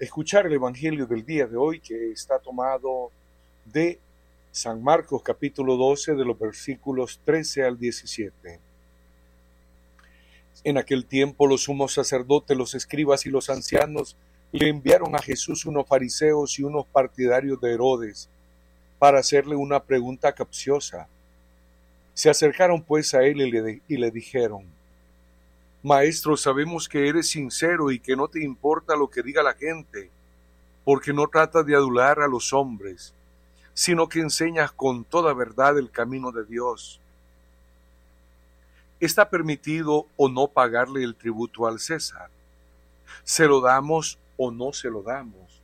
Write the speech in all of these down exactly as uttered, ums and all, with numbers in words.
escuchar el Evangelio del día de hoy, que está tomado de San Marcos capítulo doce, de los versículos trece al diecisiete. En aquel tiempo los sumos sacerdotes, los escribas y los ancianos le enviaron a Jesús unos fariseos y unos partidarios de Herodes para hacerle una pregunta capciosa. Se acercaron pues a él y le, y le dijeron: Maestro, sabemos que eres sincero y que no te importa lo que diga la gente, porque no tratas de adular a los hombres, sino que enseñas con toda verdad el camino de Dios. ¿Está permitido o no pagarle el tributo al César? ¿Se lo damos o no se lo damos?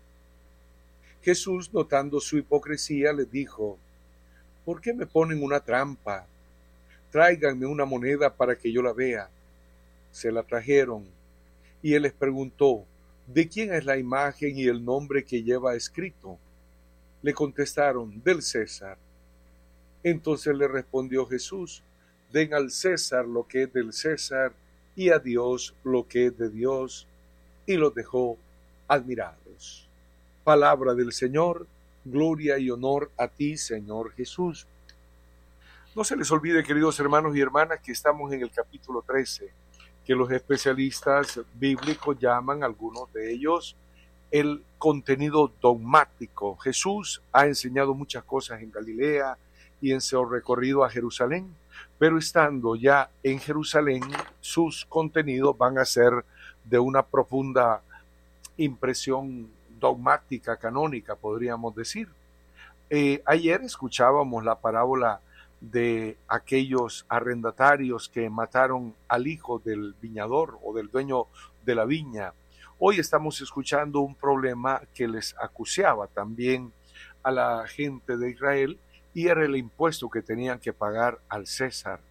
Jesús, notando su hipocresía, les dijo: ¿Por qué me ponen una trampa? Tráiganme una moneda para que yo la vea. Se la trajeron, y él les preguntó: ¿de quién es la imagen y el nombre que lleva escrito? Le contestaron: del César. Entonces le respondió Jesús: den al César lo que es del César, y a Dios lo que es de Dios. Y los dejó admirados. Palabra del Señor, gloria y honor a ti, Señor Jesús. No se les olvide, queridos hermanos y hermanas, que estamos en el capítulo trece, que los especialistas bíblicos llaman, algunos de ellos, el contenido dogmático. Jesús ha enseñado muchas cosas en Galilea y en su recorrido a Jerusalén, pero estando ya en Jerusalén, sus contenidos van a ser de una profunda impresión dogmática, canónica, podríamos decir. Eh, ayer escuchábamos la parábola de aquellos arrendatarios que mataron al hijo del viñador o del dueño de la viña. Hoy estamos escuchando un problema que les acuciaba también a la gente de Israel, y era el impuesto que tenían que pagar al César.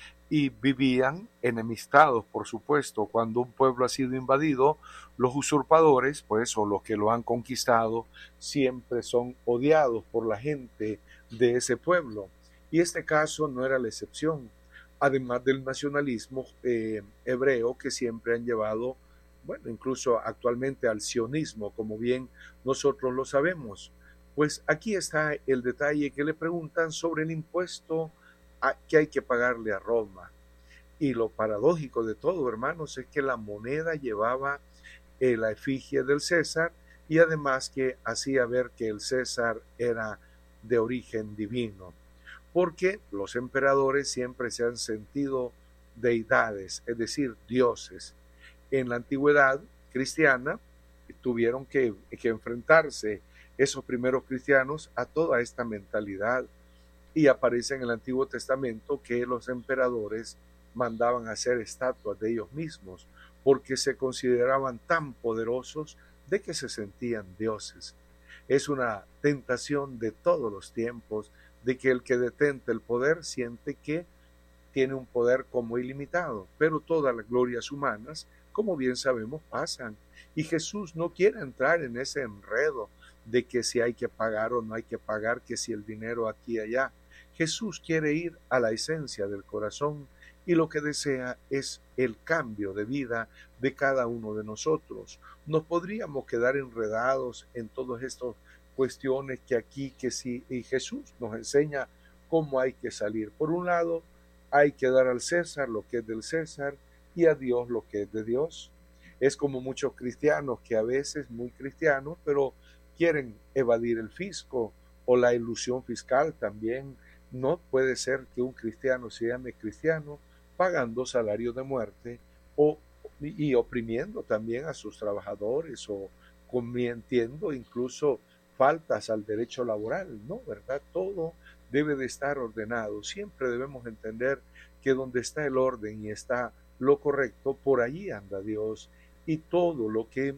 Y vivían enemistados, por supuesto. Cuando un pueblo ha sido invadido, los usurpadores, pues, o los que lo han conquistado, siempre son odiados por la gente de ese pueblo. Y este caso no era la excepción, además del nacionalismo eh, hebreo que siempre han llevado, bueno, incluso actualmente al sionismo, como bien nosotros lo sabemos. Pues aquí está el detalle, que le preguntan sobre el impuesto a, que hay que pagarle a Roma. Y lo paradójico de todo, hermanos, es que la moneda llevaba eh, la efigie del César, y además que hacía ver que el César era de origen divino, porque los emperadores siempre se han sentido deidades, es decir, dioses. En la antigüedad cristiana tuvieron que, que enfrentarse esos primeros cristianos a toda esta mentalidad, y aparece en el Antiguo Testamento que los emperadores mandaban hacer estatuas de ellos mismos, porque se consideraban tan poderosos de que se sentían dioses. Es una tentación de todos los tiempos, de que el que detenta el poder siente que tiene un poder como ilimitado, pero todas las glorias humanas, como bien sabemos, pasan. Y Jesús no quiere entrar en ese enredo de que si hay que pagar o no hay que pagar, que si el dinero aquí y allá. Jesús quiere ir a la esencia del corazón, y lo que desea es el cambio de vida de cada uno de nosotros. Nos podríamos quedar enredados en todas estas cuestiones que aquí, que sí, y Jesús nos enseña cómo hay que salir. Por un lado, hay que dar al César lo que es del César, y a Dios lo que es de Dios. Es como muchos cristianos que a veces, muy cristianos, pero quieren evadir el fisco o la ilusión fiscal también. No puede ser que un cristiano se llame cristiano pagando salario de muerte o, y oprimiendo también a sus trabajadores, o cometiendo incluso faltas al derecho laboral, ¿no? ¿Verdad? Todo debe de estar ordenado. Siempre debemos entender que donde está el orden y está lo correcto, por allí anda Dios, y todo lo que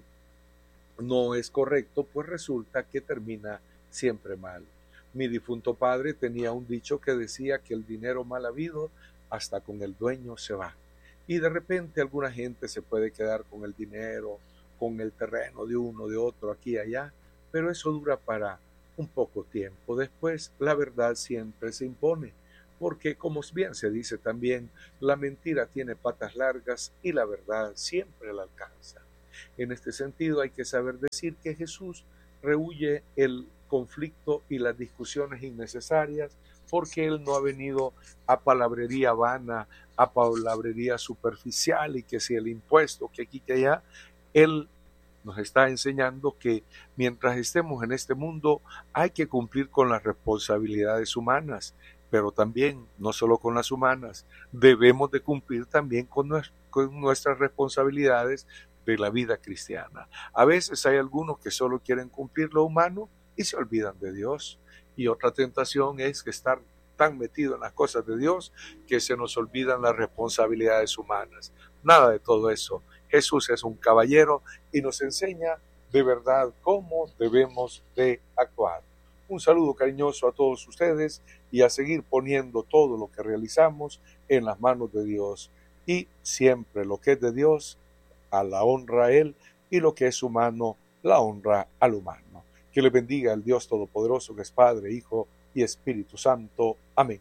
no es correcto, pues resulta que termina siempre mal. Mi difunto padre tenía un dicho que decía que el dinero mal habido hasta con el dueño se va. Y de repente alguna gente se puede quedar con el dinero, con el terreno de uno, de otro, aquí y allá, pero eso dura para un poco tiempo. Después la verdad siempre se impone, porque como bien se dice también, la mentira tiene patas largas y la verdad siempre la alcanza. En este sentido hay que saber decir que Jesús rehúye el conflicto y las discusiones innecesarias, porque Él no ha venido a palabrería vana, a palabrería superficial y que si el impuesto, que aquí, que allá. Él nos está enseñando que mientras estemos en este mundo hay que cumplir con las responsabilidades humanas, pero también, no solo con las humanas, debemos de cumplir también con, nues- con nuestras responsabilidades de la vida cristiana. A veces hay algunos que solo quieren cumplir lo humano y se olvidan de Dios. Y otra tentación es que estar tan metido en las cosas de Dios que se nos olvidan las responsabilidades humanas. Nada de todo eso. Jesús es un caballero y nos enseña de verdad cómo debemos de actuar. Un saludo cariñoso a todos ustedes y a seguir poniendo todo lo que realizamos en las manos de Dios. Y siempre lo que es de Dios, a la honra a Él, y lo que es humano, la honra al humano. Que le bendiga el Dios Todopoderoso, que es Padre, Hijo y Espíritu Santo. Amén.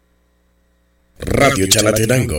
Radio Chalatenango.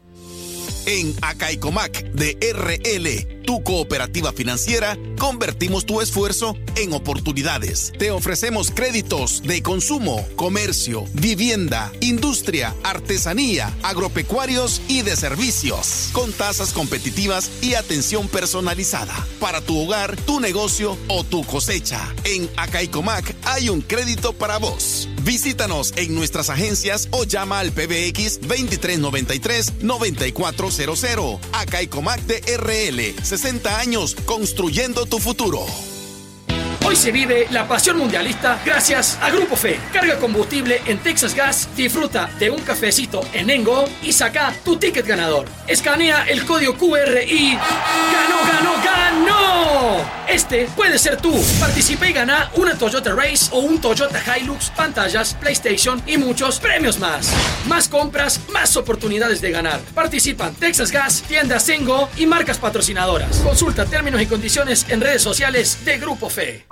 En Acaicomac de R L, tu cooperativa financiera, convertimos tu esfuerzo en oportunidades. Te ofrecemos créditos de consumo, comercio, vivienda, industria, artesanía, agropecuarios y de servicios, con tasas competitivas y atención personalizada para tu hogar, tu negocio o tu cosecha. En Acaicomac hay un crédito para vos. Visítanos en nuestras agencias o llama al P B X veintitrés noventa y tres noventa y cuatro cero cero. Acaicomac de R L, sesenta años construyendo tu futuro. Hoy se vive la pasión mundialista gracias a Grupo Fe. Carga combustible en Texas Gas, disfruta de un cafecito en Engo y saca tu ticket ganador. Escanea el código Q R y ¡ganó, ganó, ganó! Este puede ser tú. Participa y gana una Toyota Race o un Toyota Hilux, pantallas, PlayStation y muchos premios más. Más compras, más oportunidades de ganar. Participan Texas Gas, tiendas Engo y marcas patrocinadoras. Consulta términos y condiciones en redes sociales de Grupo Fe.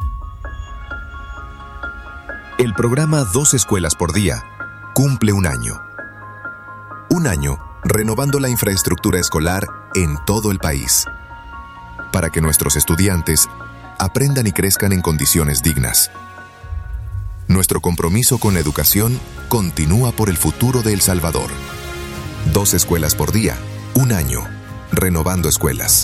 El programa Dos Escuelas por Día cumple un año. Un año renovando la infraestructura escolar en todo el país, para que nuestros estudiantes aprendan y crezcan en condiciones dignas. Nuestro compromiso con la educación continúa por el futuro de El Salvador. Dos Escuelas por Día, un año, renovando escuelas.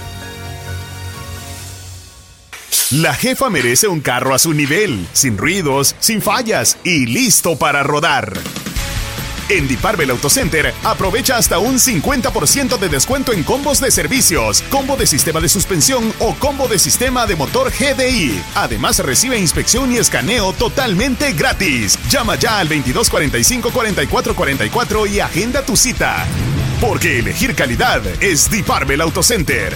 La jefa merece un carro a su nivel, sin ruidos, sin fallas y listo para rodar. En Diparbel Auto Center, aprovecha hasta un cincuenta por ciento de descuento en combos de servicios, combo de sistema de suspensión o combo de sistema de motor G D I. Además, recibe inspección y escaneo totalmente gratis. Llama ya al veintidós cuarenta y cinco cuarenta y cuatro cuarenta y cuatro y agenda tu cita. Porque elegir calidad es Diparbel Auto Center.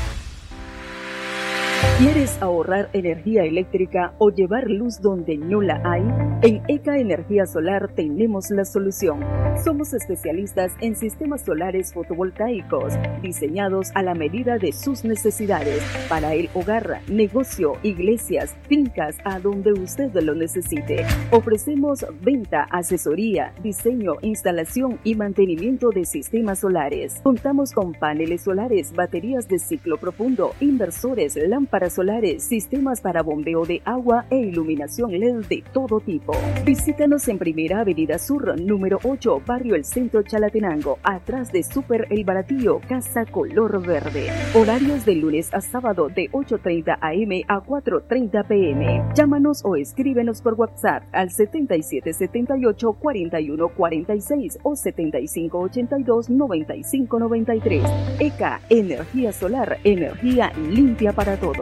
¿Quieres ahorrar energía eléctrica o llevar luz donde no la hay? En ECA Energía Solar tenemos la solución. Somos especialistas en sistemas solares fotovoltaicos, diseñados a la medida de sus necesidades, para el hogar, negocio, iglesias, fincas, a donde usted lo necesite. Ofrecemos venta, asesoría, diseño, instalación y mantenimiento de sistemas solares. Contamos con paneles solares, baterías de ciclo profundo, inversores, lámparas solares, sistemas para bombeo de agua e iluminación L E D de todo tipo. Visítanos en Primera Avenida Sur, número ocho, Barrio El Centro, Chalatenango, atrás de Super El Baratillo, Casa Color Verde. Horarios de lunes a sábado de ocho treinta a eme a cuatro treinta pe eme. Llámanos o escríbenos por WhatsApp al setenta y siete setenta y ocho cuarenta y uno cuarenta y seis o setenta y cinco ochenta y dos noventa y cinco noventa y tres. ECA Energía Solar, energía limpia para todos.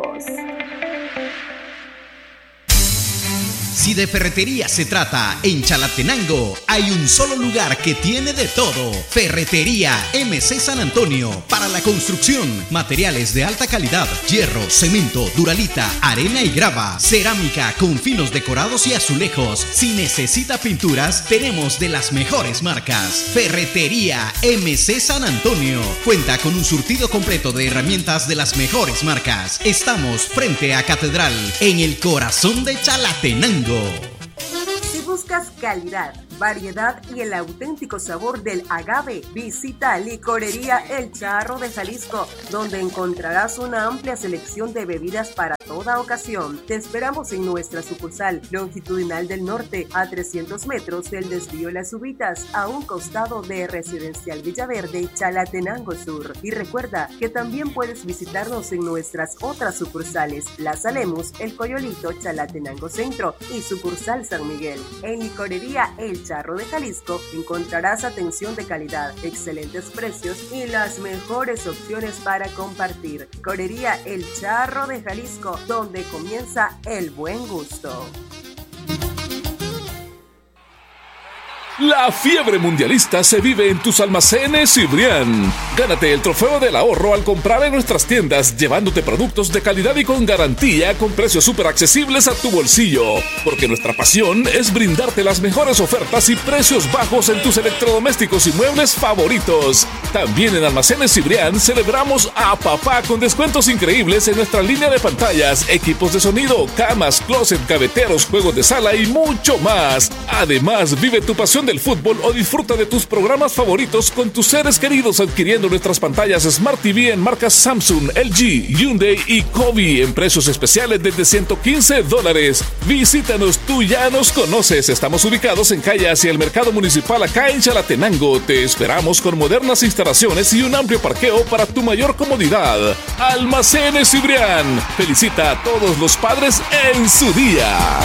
Si de ferretería se trata, en Chalatenango hay un solo lugar que tiene de todo. Ferretería eme ce San Antonio. Para la construcción, materiales de alta calidad, hierro, cemento, duralita, arena y grava, cerámica con finos decorados y azulejos. Si necesita pinturas, tenemos de las mejores marcas. Ferretería eme ce San Antonio. Cuenta con un surtido completo de herramientas de las mejores marcas. Estamos frente a Catedral, en el corazón de Chalatenango. Si buscas calidad, variedad y el auténtico sabor del agave. Visita Licorería El Charro de Jalisco, donde encontrarás una amplia selección de bebidas para toda ocasión. Te esperamos en nuestra sucursal longitudinal del norte, a trescientos metros del desvío Las Ubitas, a un costado de Residencial Villaverde, Chalatenango Sur. Y recuerda que también puedes visitarnos en nuestras otras sucursales, Plaza Lemus, El Coyolito, Chalatenango Centro y sucursal San Miguel. En Licorería El Charro de Jalisco encontrarás atención de calidad, excelentes precios y las mejores opciones para compartir. Licorería El Charro de Jalisco, donde comienza el buen gusto. La fiebre mundialista se vive en tus almacenes Cibrián. Gánate el trofeo del ahorro al comprar en nuestras tiendas, llevándote productos de calidad y con garantía, con precios súper accesibles a tu bolsillo. Porque nuestra pasión es brindarte las mejores ofertas y precios bajos en tus electrodomésticos y muebles favoritos. También en almacenes Cibrián celebramos a papá con descuentos increíbles en nuestra línea de pantallas, equipos de sonido, camas, closet, gaveteros, juegos de sala y mucho más. Además, vive tu pasión del fútbol o disfruta de tus programas favoritos con tus seres queridos adquiriendo nuestras pantallas Smart T V en marcas Samsung, L G, Hyundai y Kobe en precios especiales desde ciento quince dólares. Visítanos, tú ya nos conoces. Estamos ubicados en calle hacia el Mercado Municipal acá en Chalatenango. Te esperamos con modernas instalaciones y un amplio parqueo para tu mayor comodidad. Almacenes Cibrián. Felicita a todos los padres en su día.